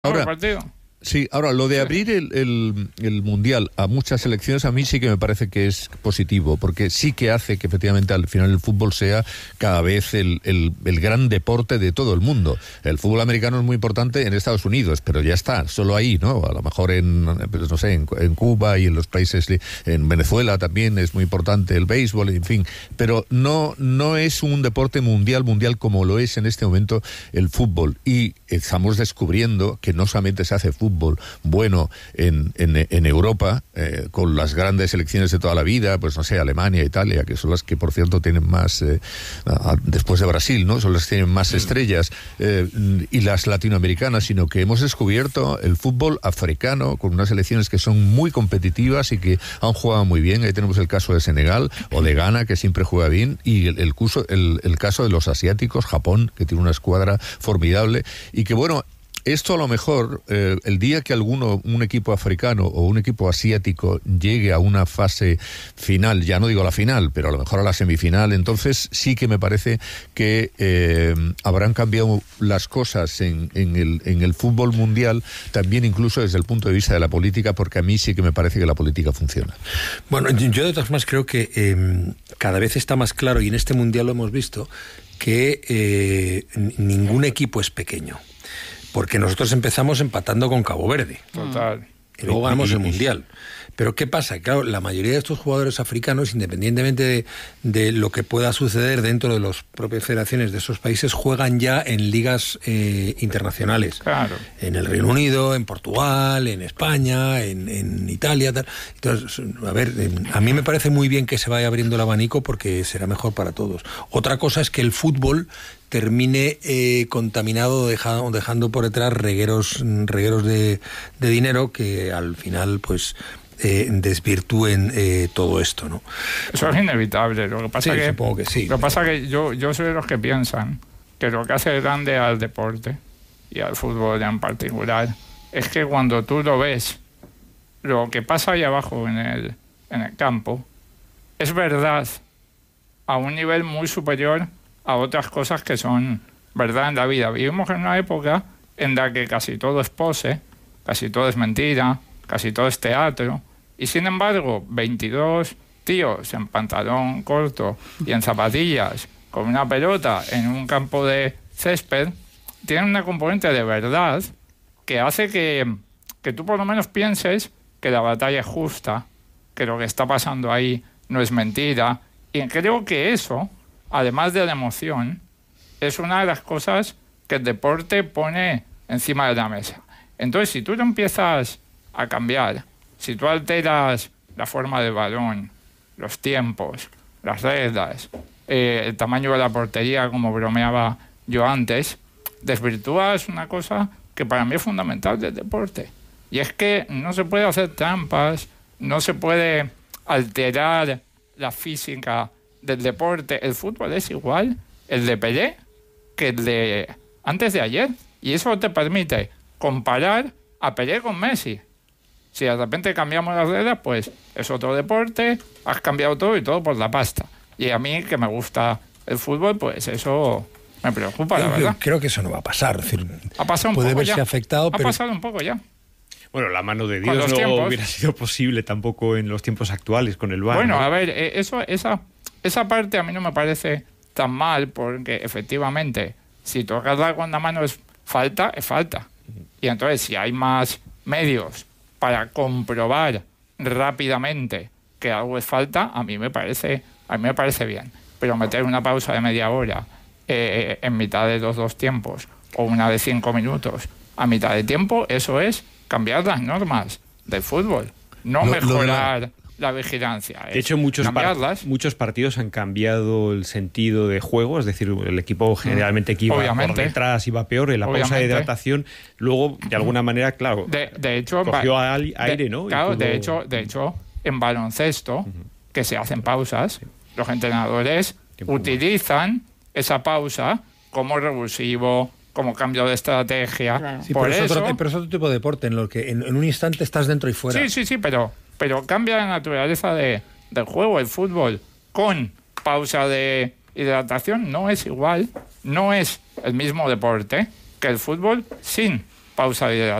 Ahora, partido. Sí, ahora lo de abrir el Mundial a muchas selecciones a mí sí que me parece que es positivo, porque sí que hace que efectivamente al final el fútbol sea cada vez el gran deporte de todo el mundo. El fútbol americano es muy importante en Estados Unidos, pero ya está, solo ahí, ¿no? A lo mejor en Cuba y en los países, en Venezuela también es muy importante el béisbol, en fin, pero no es un deporte mundial como lo es en este momento el fútbol, y estamos descubriendo que no solamente se hace fútbol bueno en Europa, con las grandes selecciones de toda la vida, pues no sé, Alemania, Italia, que son las que por cierto tienen más, después de Brasil, ¿no? Son las que tienen más estrellas, y las latinoamericanas, sino que hemos descubierto el fútbol africano con unas selecciones que son muy competitivas y que han jugado muy bien. Ahí tenemos el caso de Senegal o de Ghana, que siempre juega bien, y el caso de los asiáticos, Japón, que tiene una escuadra formidable, y que bueno, esto a lo mejor, el día que un equipo africano o un equipo asiático llegue a una fase final, ya no digo la final, pero a lo mejor a la semifinal, entonces sí que me parece que habrán cambiado las cosas en el fútbol mundial, también incluso desde el punto de vista de la política, porque a mí sí que me parece que la política funciona. Bueno, yo de todas formas creo que cada vez está más claro, y en este mundial lo hemos visto, que ningún equipo es pequeño. Porque nosotros empezamos empatando con Cabo Verde. Total. Y luego ganamos el Mundial. Pero ¿qué pasa? Claro, la mayoría de estos jugadores africanos, independientemente de lo que pueda suceder dentro de las propias federaciones de esos países, juegan ya en ligas internacionales. Claro. En el Reino Unido, en Portugal, en España, en Italia, tal. Entonces, a ver, a mí me parece muy bien que se vaya abriendo el abanico, porque será mejor para todos. Otra cosa es que el fútbol termine contaminado, dejando por detrás regueros de dinero que al final pues desvirtúen todo esto, ¿no? Eso es inevitable. Lo que pasa que supongo que sí. Lo que pasa que yo soy de los que piensan que lo que hace grande al deporte y al fútbol en particular es que cuando tú lo ves, lo que pasa ahí abajo en el campo es verdad a un nivel muy superior a otras cosas que son verdad en la vida. Vivimos en una época en la que casi todo es pose, casi todo es mentira, casi todo es teatro, y sin embargo 22 tíos en pantalón corto y en zapatillas con una pelota en un campo de césped tienen una componente de verdad que hace que tú por lo menos pienses que la batalla es justa, que lo que está pasando ahí no es mentira, y creo que eso, además de la emoción, es una de las cosas que el deporte pone encima de la mesa. Entonces, si tú lo empiezas a cambiar, si tú alteras la forma del balón, los tiempos, las reglas, el tamaño de la portería, como bromeaba yo antes, desvirtúas una cosa que para mí es fundamental del deporte. Y es que no se puede hacer trampas, no se puede alterar la física del deporte. El fútbol es igual el de Pelé que el de antes de ayer, y eso te permite comparar a Pelé con Messi. Si de repente cambiamos las reglas, pues es otro deporte, has cambiado todo y todo por la pasta. Y a mí, que me gusta el fútbol, pues eso me preocupa, la verdad. Creo que eso no va a pasar. Es decir, ha pasado un puede poco verse ya. afectado, pero... Ha pasado un poco ya. Bueno, la mano de Dios no hubiera sido posible tampoco en los tiempos actuales con el VAR. Bueno, ¿no? a ver, esa parte a mí no me parece tan mal, porque efectivamente, si tocarla con la mano es falta, es falta. Y entonces, si hay más medios para comprobar rápidamente que algo es falta, a mí me parece bien. Pero meter una pausa de media hora en mitad de los dos tiempos, o una de 5 minutos a mitad de tiempo, eso es cambiar las normas del fútbol, no mejorar la vigilancia. De hecho, muchos partidos han cambiado el sentido de juego, es decir, el equipo generalmente que iba por detrás iba peor, en la pausa de hidratación, luego, de alguna manera, claro, de hecho, cogió aire, ¿no? Claro, de hecho, en baloncesto, que se hacen pausas, los entrenadores utilizan esa pausa como revulsivo, como cambio de estrategia. Claro. Sí, pero es otro tipo de deporte, en lo que en un instante estás dentro y fuera. Sí, pero cambia la naturaleza del juego. El fútbol con pausa de hidratación no es igual, no es el mismo deporte que el fútbol sin pausa de hidratación.